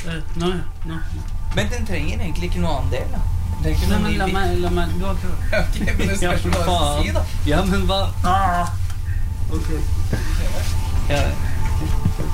Nå. Men den trenger egentlig ikke noe annen del, da. Den trenger ikke noe la meg, du har ikke... Ok, men det spørs hva du si, da. Ja, men hva? Ok. Ja.